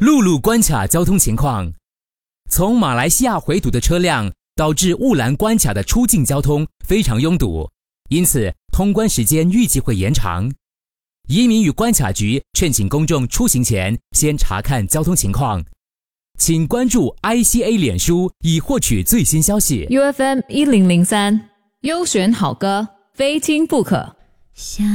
陆路关卡交通情况。从马来西亚回堵的车辆导致雾兰关卡的出境交通非常拥堵，因此通关时间预计会延长。移民与关卡局劝请公众出行前先查看交通情况。请关注 ICA 脸书以获取最新消息。 UFM 1003优选好歌，非听不可。